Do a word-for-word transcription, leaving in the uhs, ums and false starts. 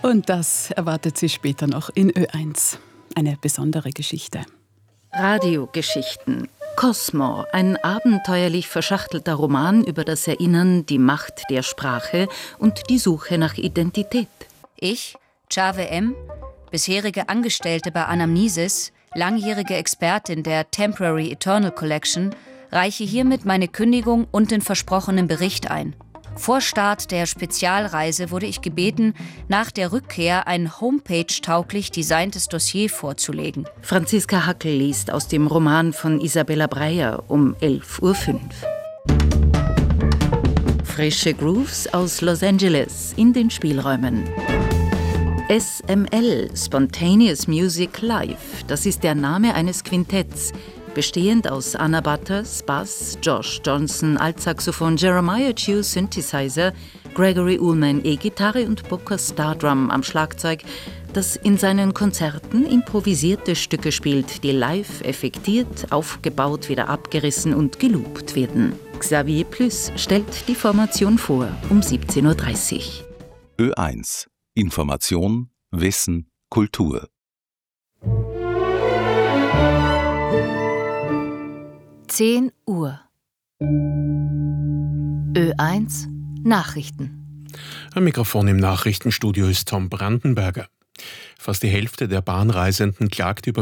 Und das erwartet Sie später noch in Ö eins. Eine besondere Geschichte. Radiogeschichten. Cosmo, ein abenteuerlich verschachtelter Roman über das Erinnern, die Macht der Sprache und die Suche nach Identität. Ich, Chave M., bisherige Angestellte bei Anamnesis, langjährige Expertin der Temporary Eternal Collection, reiche hiermit meine Kündigung und den versprochenen Bericht ein. Vor Start der Spezialreise wurde ich gebeten, nach der Rückkehr ein homepage-tauglich designtes Dossier vorzulegen. Franziska Hackel liest aus dem Roman von Isabella Breyer um elf Uhr fünf. Frische Grooves aus Los Angeles in den Spielräumen. S M L, Spontaneous Music Live, das ist der Name eines Quintetts, bestehend aus Anna Butters, Bass, Josh Johnson, Altsaxophon, Jeremiah Chew, Synthesizer, Gregory Ullman, E-Gitarre und Booker Stardrum am Schlagzeug, das in seinen Konzerten improvisierte Stücke spielt, die live effektiert, aufgebaut, wieder abgerissen und geloopt werden. Xavier Plüss stellt die Formation vor um siebzehn Uhr dreißig. Ö eins. Information, Wissen, Kultur. zehn Uhr. Ö eins Nachrichten. Am Mikrofon im Nachrichtenstudio ist Tom Brandenberger. Fast die Hälfte der Bahnreisenden klagt über